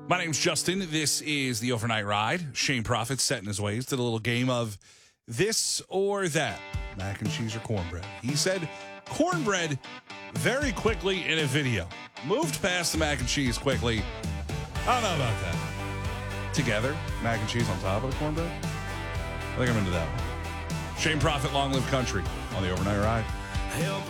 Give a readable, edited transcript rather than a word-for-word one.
My name's Justin. This is the Overnight Ride. Shane Prophet set in his ways. Did a little game of this or that. Mac and cheese or cornbread. He said cornbread very quickly in a video. Moved past the mac and cheese quickly. I don't know about that. Together, mac and cheese on top of the cornbread. I think I'm into that one. Shane Prophet, Long Live Country on the Overnight Ride.